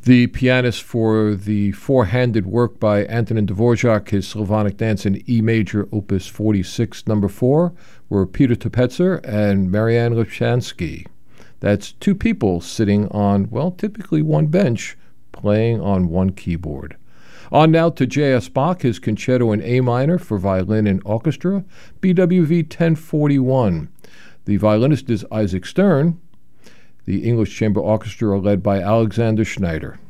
The pianist for the four-handed work by Antonin Dvorak, his Slavonic Dance in E major, Opus 46, number 4, were Peter Tepetzer and Marianne Lipshansky. That's two people sitting on, well, typically one bench, playing on one keyboard. On now to J.S. Bach, his Concerto in A minor for violin and orchestra, BWV 1041. The violinist is Isaac Stern. The English Chamber Orchestra are led by Alexander Schneider.